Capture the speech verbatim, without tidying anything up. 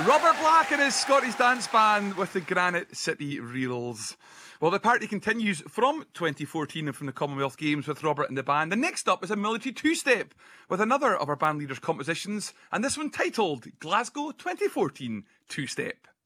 Robert Black and his Scottish dance band with the Granite City Reels. Well, the party continues from twenty fourteen and from the Commonwealth Games with Robert and the band. And next up is a military two-step with another of our band leaders' compositions, and this one titled Glasgow twenty fourteen Two-Step.